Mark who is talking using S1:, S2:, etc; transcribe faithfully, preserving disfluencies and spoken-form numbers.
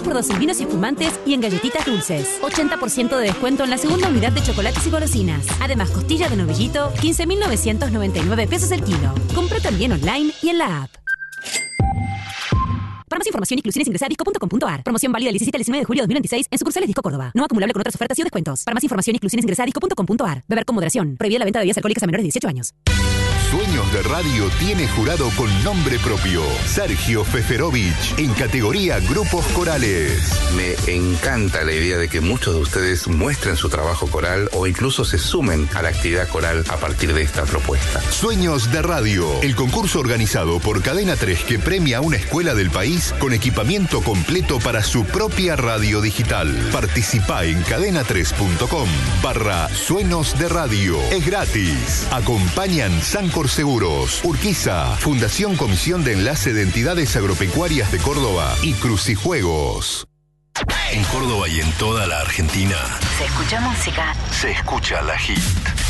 S1: tres por dos en vinos y espumantes y en galletitas dulces. ochenta por ciento de descuento en la segunda unidad de chocolates y golosinas. Además, costilla de novillito, quince mil novecientos noventa y nueve pesos el kilo. Compra también online y en la app. Para más información y exclusiones ingresa a disco punto com punto a r. Promoción válida del diecisiete al diecinueve de julio de dos mil veintiséis en sucursales Disco Córdoba. No acumulable con otras ofertas y o descuentos. Para más información y exclusiones ingresa a disco punto com punto a r. Beber con moderación. Prohibida la venta de bebidas alcohólicas a menores de dieciocho años.
S2: Sueños de Radio tiene jurado con nombre propio, Sergio Feferovich, en categoría Grupos Corales.
S3: Me encanta la idea de que muchos de ustedes muestren su trabajo coral o incluso se sumen a la actividad coral a partir de esta propuesta.
S2: Sueños de Radio, el concurso organizado por Cadena tres que premia a una escuela del país con equipamiento completo para su propia radio digital. Participa en cadena tres punto com barra Sueños de Radio. Es gratis. Acompañan Sancor Seguros, Urquiza, Fundación Comisión de Enlace de Entidades Agropecuarias de Córdoba y Crucijuegos.
S4: En Córdoba y en toda la Argentina
S5: se escucha música.
S4: Se escucha la Hit.